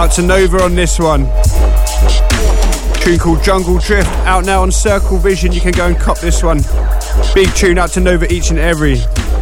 Out to Nova on this one. Tune called Jungle Drift, out now on Circle Vision. You can go and cop this one. Big tune out to Nova each and every.